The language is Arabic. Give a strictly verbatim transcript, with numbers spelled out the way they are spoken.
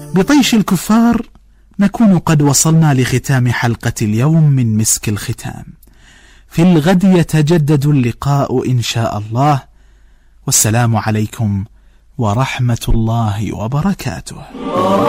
بطيش الكفار نكون قد وصلنا لختام حلقة اليوم من مسك الختام. في الغد يتجدد اللقاء إن شاء الله، والسلام عليكم ورحمة الله وبركاته.